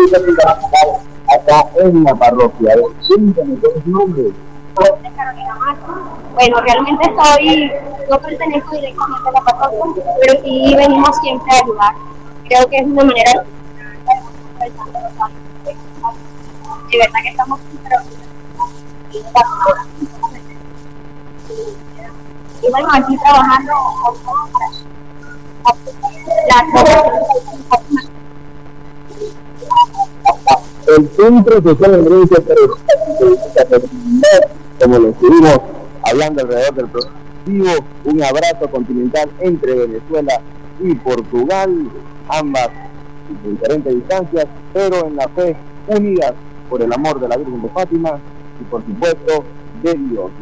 acá en la parroquia. Cuéntame, ¿cuál es tu nombre? Carolina Marcos. Bueno, realmente no pertenezco directamente a la parroquia, pero sí venimos siempre a ayudar. Creo que es una manera de verdad que estamos súper y bueno, aquí trabajando con todo El Centro Social de Emergencia, como lo estuvimos hablando alrededor del proceso, un abrazo continental entre Venezuela y Portugal, ambas de diferentes distancias, pero en la fe unidas por el amor de la Virgen de Fátima y por supuesto de Dios.